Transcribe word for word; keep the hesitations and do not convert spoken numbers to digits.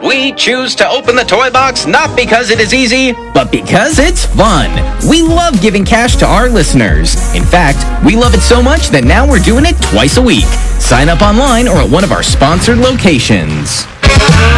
We choose to open the toy box not because it is easy, but because it's fun. We love giving cash to our listeners. In fact, we love it so much that now we're doing it twice a week. Sign up online or at one of our sponsored locations.